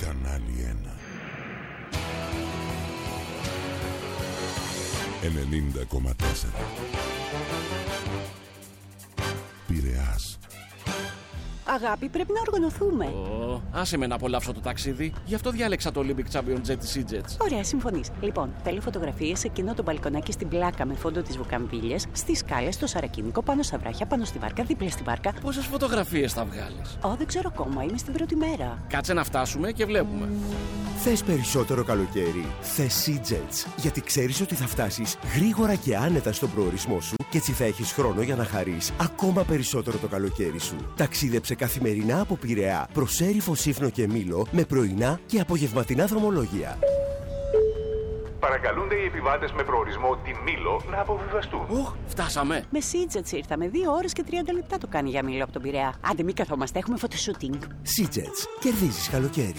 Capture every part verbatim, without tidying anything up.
Κανάλι ένα. ενενήντα κόμμα τέσσερα. Πειραιάς. Αγάπη, πρέπει να οργανωθούμε. Oh, άσε με να απολαύσω το ταξίδι. Γι' αυτό διάλεξα το Olympic Champion Jet της EasyJet. Ωραία, συμφωνείς. Λοιπόν, θέλω φωτογραφίες σε εκείνο το μπαλκονάκι στην πλάκα με φόντο τις βουκαμβίλιες, στις σκάλες, στο Σαρακίνικο, πάνω στα βράχια, πάνω στη βάρκα, δίπλα στη βάρκα. Πόσες φωτογραφίες θα βγάλεις? Ω, δεν ξέρω ακόμα, είμαι στην πρώτη μέρα. Κάτσε να φτάσουμε και βλέπουμε. Θες περισσότερο καλοκαίρι? Θες EasyJet. Γιατί ξέρεις ότι θα φτάσεις γρήγορα και άνετα στον προορισμό σου και έτσι θα έχεις χρόνο για να χαρείς ακόμα περισσότερο το καλοκαίρι σου. Ταξίδεψε καθημερινά από Πειραιά προς Έριφο, Σύφνο και Μήλο με πρωινά και απογευματινά δρομολόγια. Παρακαλούνται οι επιβάτες με προορισμό τη Μήλο να αποβιβαστούν. Οχ, φτάσαμε. Με EasyJet ήρθαμε. Δύο ώρες και τριάντα λεπτά το κάνει για Μήλο από τον Πειραιά. Άντε, μην καθόμαστε, έχουμε φωτοσούτινγκ. EasyJet. Κερδίζεις καλοκαίρι.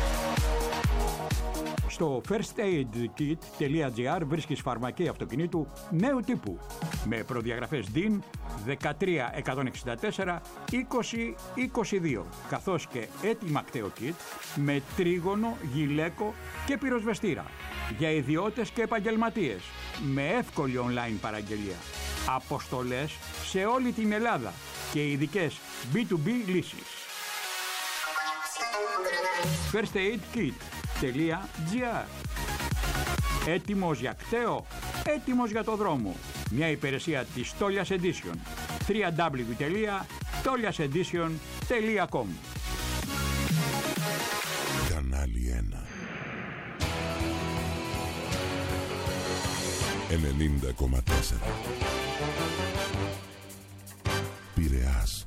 Στο first aid kit τελεία τζι άρ βρίσκεις φαρμακεία αυτοκινήτου νέου τύπου με προδιαγραφές ντιν δεκατρία εκατόν εξήντα τέσσερα είκοσι είκοσι δύο, καθώς και έτοιμα κταίο kit με τρίγωνο, γυλαίκο και πυροσβεστήρα για ιδιώτες και επαγγελματίες με εύκολη online παραγγελία. Αποστολές σε όλη την Ελλάδα και ειδικές μπι του μπι λύσεις. first aid kit τελεία τζι άρ. Έτοιμος για κταίο, έτοιμος για το δρόμο. Μια υπηρεσία της Tolias Edition. double-u double-u double-u τελεία tolias edition τελεία com. Κανάλι ένα. ενενήντα κόμμα τέσσερα. Πειραιάς.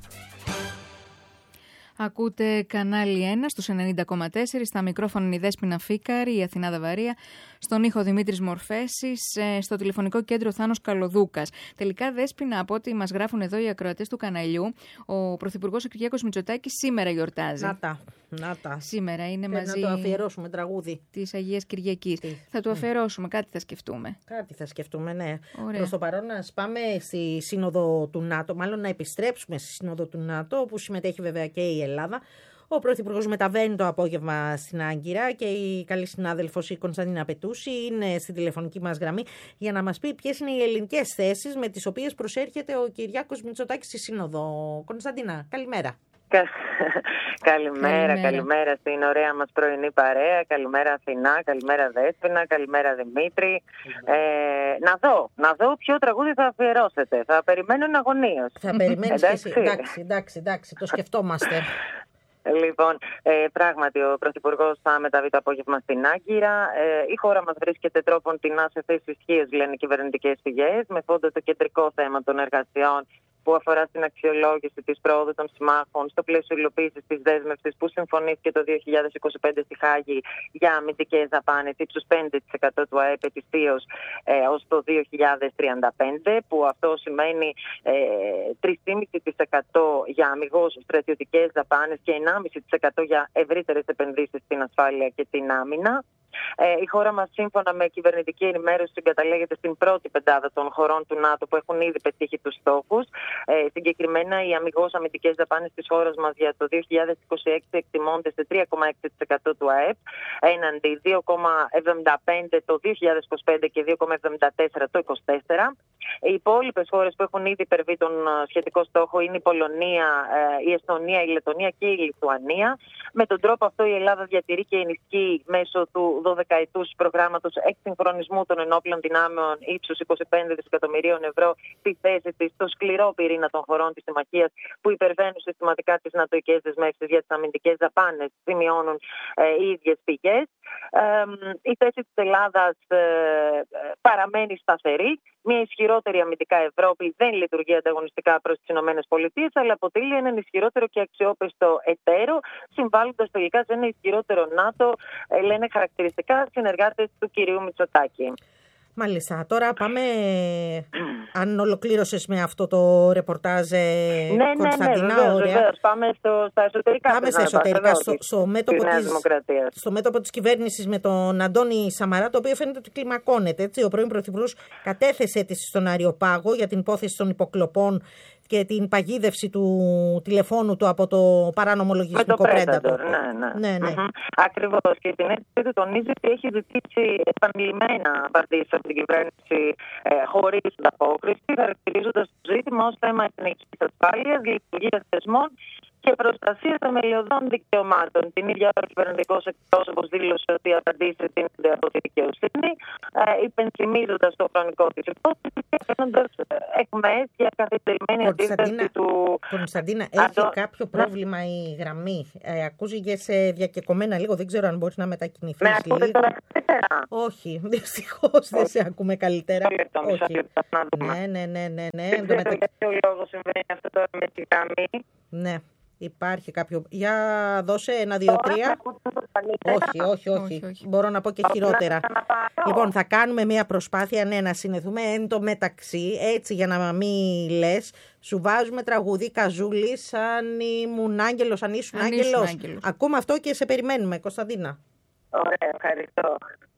Ακούτε κανάλι ένα στους ενενήντα κόμμα τέσσερα, στα μικρόφωνα η Δέσποινα Φίκαρη, η Αθηνά Δαβαρία, στον ήχο Δημήτρης Μορφέσης, στο τηλεφωνικό κέντρο Θάνος Καλοδούκας. Τελικά, Δέσποινα, από ό,τι μας γράφουν εδώ οι ακροατές του καναλιού, ο Πρωθυπουργός Κυριάκος Μητσοτάκης σήμερα γιορτάζει. Να τα, να τα. Σήμερα είναι Πρέπει μαζί. να το αφιερώσουμε τραγούδι Της Αγίας Κυριακής. Τι? Θα του αφιερώσουμε, κάτι θα σκεφτούμε. Κάτι θα σκεφτούμε, ναι. Ωραία. Προς το παρόν, να πάμε στη Σύνοδο του ΝΑΤΟ, μάλλον να επιστρέψουμε στη Σύνοδο του ΝΑΤΟ, όπου συμμετέχει βέβαια και η Ελλάδα. Ο Πρωθυπουργός μεταβαίνει το απόγευμα στην Άγκυρα και η καλή συνάδελφος η Κωνσταντίνα Πετούση είναι στην τηλεφωνική μας γραμμή για να μας πει ποιες είναι οι ελληνικές θέσεις με τις οποίες προσέρχεται ο Κυριάκος Μητσοτάκης στη Σύνοδο. Κωνσταντίνα, καλημέρα. Καλημέρα, καλημέρα, καλημέρα στην ωραία μας πρωινή παρέα. Καλημέρα Αθηνά, καλημέρα Δέσποινα, καλημέρα Δημήτρη. Ε, να δω, να δω ποιο τραγούδι θα αφιερώσετε. Θα περιμένω εναγωνίως. Θα περιμένεις και εσύ. Εντάξει, εντάξει, εντάξει, το σκεφτόμαστε. Λοιπόν, ε, πράγματι ο Πρωθυπουργός θα μεταβεί το απόγευμα στην Άγκυρα. Ε, η χώρα μας βρίσκεται τρόπον την σε θέση ισχύως, λένε κυβερνητικές πηγές, με φόντο το κεντρικό θέμα των εργασιών που αφορά στην αξιολόγηση της πρόοδου των συμμάχων στο πλαίσιο υλοποίησης της δέσμευσης που συμφωνήθηκε το δύο χιλιάδες είκοσι πέντε στη Χάγη για αμυντικές δαπάνες ύψους πέντε τοις εκατό του ΑΕΠ ετησίως ε, ως το δύο χιλιάδες τριάντα πέντε, που αυτό σημαίνει ε, τρία κόμμα πέντε τοις εκατό για αμιγώς στρατιωτικές δαπάνες και ενάμιση τοις εκατό για ευρύτερες επενδύσεις στην ασφάλεια και την άμυνα. Ε, η χώρα μας, σύμφωνα με κυβερνητική ενημέρωση, συγκαταλέγεται στην πρώτη πεντάδα των χωρών του ΝΑΤΟ που έχουν ήδη πετύχει τους στόχους. Ε, συγκεκριμένα, οι αμιγώς αμυντικές δαπάνες της χώρας μας για το δύο χιλιάδες είκοσι έξι εκτιμώνται σε τρία κόμμα έξι τοις εκατό του ΑΕΠ, έναντι δύο κόμμα εβδομήντα πέντε το δύο χιλιάδες είκοσι πέντε και δύο κόμμα εβδομήντα τέσσερα το είκοσι τέσσερα. Οι υπόλοιπες χώρες που έχουν ήδη υπερβεί τον σχετικό στόχο είναι η Πολωνία, η Εσθονία, η Λεττονία και η Λιθουανία. Με τον τρόπο αυτό η Ελλάδα διατηρεί και ενισχύει μέσω του δωδεκαετούς προγράμματος εξυγχρονισμού των ενόπλων δυνάμεων ύψους είκοσι πέντε δισεκατομμυρίων ευρώ τη θέση της στο σκληρό πυρήνα των χωρών της συμμαχίας που υπερβαίνουν συστηματικά τις νατοικές δεσμεύσεις για τις αμυντικές δαπάνες, σημειώνουν ε, οι ίδιες πηγές. Ε, η θέση της Ελλάδας ε, παραμένει σταθερή. Μια ισχυρότερη αμυντικά Ευρώπη δεν λειτουργεί ανταγωνιστικά προς τις ΗΠΑ, αλλά αποτελεί έναν ισχυρότερο και αξιόπιστο εταίρο, συμβάλλοντας τελικά σε ένα ισχυρότερο ΝΑΤΟ, λένε χαρακτηριστικά συνεργάτες του κυρίου Μητσοτάκη. Μάλιστα. Τώρα πάμε, αν ολοκλήρωσες με αυτό το ρεπορτάζ, ναι, Κωνσταντίνα. Ναι, ναι, βεβαίως, βεβαίως. Πάμε στο, στα εσωτερικά. Πάμε στα εσωτερικά, στο, στο, μέτωπο της, στο μέτωπο της κυβέρνησης με τον Αντώνη Σαμαρά, το οποίο φαίνεται ότι κλιμακώνεται. Έτσι. Ο πρώην Πρωθυπουργός κατέθεσε αίτηση στον Αριοπάγο για την υπόθεση των υποκλοπών και την παγίδευση του τηλεφώνου του από το παράνομο λογιστικό Predator. Ναι, ναι. ναι, ναι. Mm-hmm. Ακριβώς. Και την αίτηση του τονίζει ότι έχει ζητήσει επανειλημμένα απαντήσεις από την κυβέρνηση ε, χωρίς ανταπόκριση, χαρακτηρίζοντας το ζήτημα ως θέμα εθνικής ασφάλειας, λειτουργίας θεσμών και προστασία θεμελιωδών δικαιωμάτων. Την ίδια ώρα ο κυβερνητικός εκπρόσωπος δήλωσε ότι οι απαντήσεις είναι από τη δικαιοσύνη, ε, υπενθυμίζοντας το χρονικό της υπόθεση και φαίνοντας εκμές για καθυστερημένη αντίσταση του. Κωνσταντίνα, έχει Αντώ... κάποιο πρόβλημα ναι. η γραμμή. Ε, ακούγε σε διακεκομένα λίγο, δεν ξέρω αν μπορεί να μετακινηθείς λίγο. Με ακούτε τώρα καλύτερα? Όχι, δυστυχώς δεν σε ακούμε καλύτερα. Όχι. Όχι. Ναι, ναι, ναι, ναι, ναι. Δεν ξέρω για ποιο λόγο συμβαίνει αυτό τώρα με τη γραμμή. Ναι. Υπάρχει κάποιο. Για δώσε ένα, δύο, τρία. Όχι, όχι, όχι, όχι, όχι. Μπορώ να πω και χειρότερα. Λοιπόν, θα κάνουμε μια προσπάθεια ναι, να συνεθούμε εν τω μεταξύ, έτσι για να μην λες. Σου βάζουμε τραγούδι Καζούλης, αν ήμουν άγγελος, αν ήσουν άγγελος. Ακούμε αυτό και σε περιμένουμε, Κωνσταντίνα. Ωραία, ευχαριστώ.